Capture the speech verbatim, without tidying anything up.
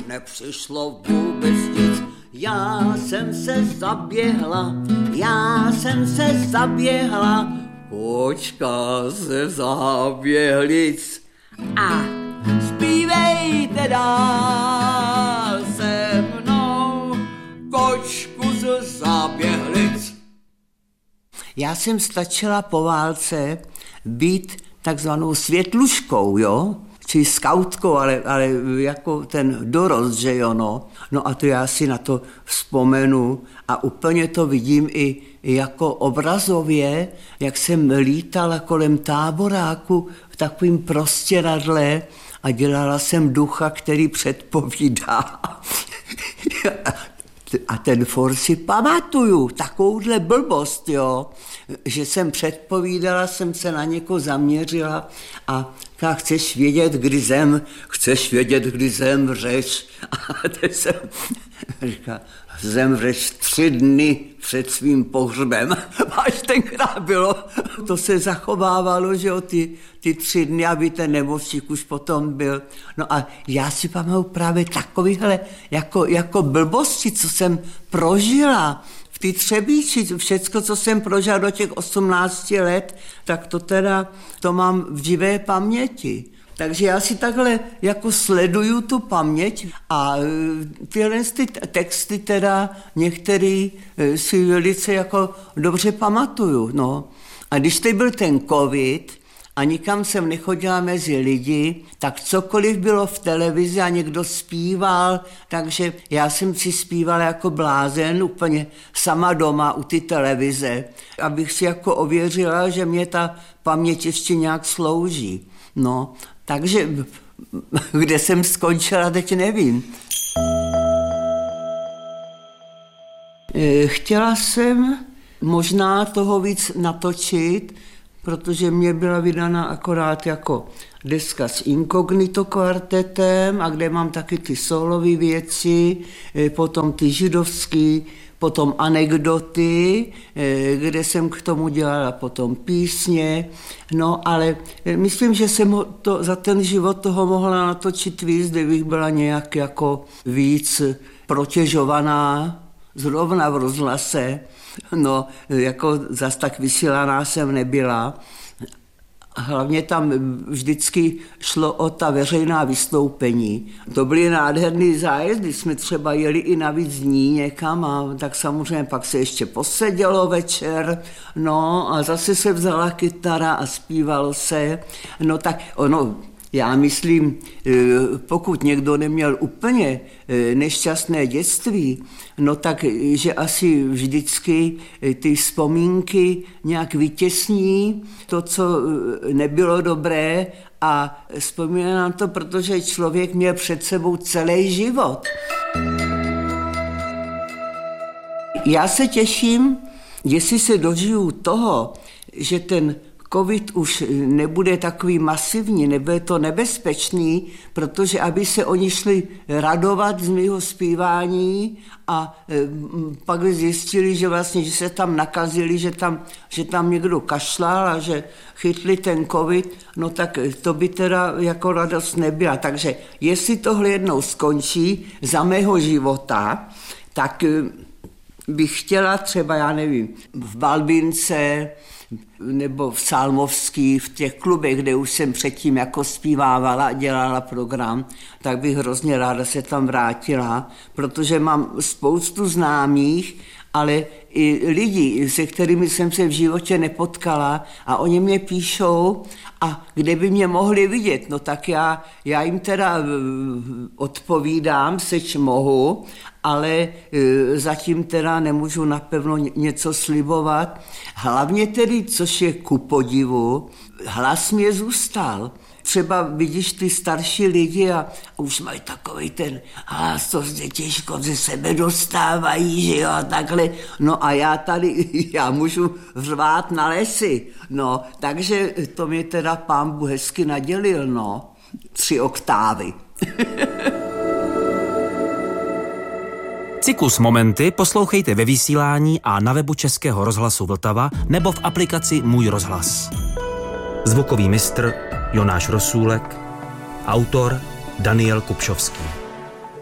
nepřišlo vůbec nic. Já jsem se zaběhla, já jsem se zaběhla, kočka se zaběhlic. A zpívejte dál se mnou, kočku ze zaběhlic. Já jsem stačila po válce být takzvanou světluškou, jo? Či skautkou, ale, ale jako ten dorost, že jo, no. No a to já si na to vzpomenu a úplně to vidím i, i jako obrazově, jak jsem lítala kolem táboráku v takovým prostěradle a dělala jsem ducha, který předpovídá. A ten for si pamatuju, takovouhle blbost, jo, že jsem předpovídala, jsem se na někoho zaměřila a tak chceš vědět, kdy zem, chceš vědět, kdy zemřeš. A teď jsem říkala, zemřeš tři dny před svým pohřbem. Až tenkrát bylo, to se zachovávalo, že jo, ty, ty tři dny, aby ten nemožník už potom byl. No a já si pamatuju právě takovýhle jako, jako blbosti, co jsem prožila v ty Třebíči, všecko, co jsem prožila do těch osmnácti let, tak to teda, to mám v živé paměti. Takže já si takhle jako sleduju tu paměť a tyhle ty texty teda některý si velice jako dobře pamatuju, no. A když teď byl ten covid a nikam jsem nechodila mezi lidi, tak cokoliv bylo v televizi a někdo zpíval, takže já jsem si zpívala jako blázen úplně sama doma u ty televize, abych si jako ověřila, že mě ta paměť ještě nějak slouží, no. Takže kde jsem skončila, teď nevím. Chtěla jsem možná toho víc natočit, protože mě byla vydána akorát jako deska s Inkognito kvartetem a kde mám taky ty solové věci, potom ty židovský, potom anekdoty, kde jsem k tomu dělala potom písně, no ale myslím, že jsem to, za ten život toho mohla natočit víc, kdybych byla nějak jako víc protěžovaná, zrovna v rozhlase, no jako zas tak vysílaná jsem nebyla. Hlavně tam vždycky šlo o ta veřejná vystoupení. To byly nádherný zájezdy, jsme třeba jeli i na víc dní někam a tak samozřejmě pak se ještě posedělo večer, no a zase se vzala kytara a zpívalo se, no tak ono, já myslím, pokud někdo neměl úplně nešťastné dětství, no tak, že asi vždycky ty vzpomínky nějak vytěsní to, co nebylo dobré a vzpomínám na to, protože člověk měl před sebou celý život. Já se těším, jestli se dožiju toho, že ten covid už nebude takový masivní, nebude to nebezpečný, protože aby se oni šli radovat z mého zpívání a e, pak zjistili, že vlastně, že se tam nakazili, že tam, že tam někdo kašlal a že chytli ten covid, no tak to by teda jako radost nebyla. Takže jestli tohle jednou skončí za mého života, tak bych chtěla třeba, já nevím, v Balbínce nebo v Salmovský, v těch klubech, kde už jsem předtím jako zpívávala a dělala program, tak bych hrozně ráda se tam vrátila, protože mám spoustu známých, ale i lidi, se kterými jsem se v životě nepotkala a oni mě píšou a kde by mě mohli vidět, no tak já, já jim teda odpovídám, seč mohu, ale zatím teda nemůžu napevno něco slibovat. Hlavně tedy, což je ku podivu, hlas mě zůstal. Třeba vidíš ty starší lidi a, a už mají takovej ten hlas, to se těžko ze sebe dostávají, že jo, a takhle. No a já tady, já můžu řvát na lesy, no, takže to mě teda pán Bůh hezky nadělil, no, tři oktávy. Cyklus Momenty poslouchejte ve vysílání a na webu Českého rozhlasu Vltava nebo v aplikaci Můj rozhlas. Zvukový mistr Jonáš Rosůlek, autor Daniel Kupšovský.